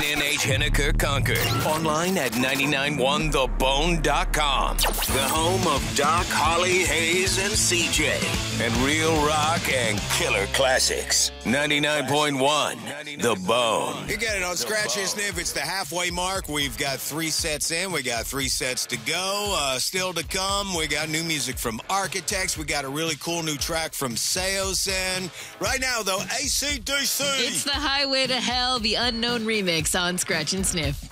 NNH Henniker Concord. Online at 991thebone.com. The home of Doc, Holly, Hayes, and CJ. And real rock and killer classics. 99.1 The Bone. You got it on Scratch and Sniff. It's the halfway mark. We've got 3 sets in. We got 3 sets to go. Still to come, we got new music from Architects. We got a really cool new track from Seosin. Right now, though, AC/DC. It's the Highway to Hell, the Unknown remix on Scratch and Sniff.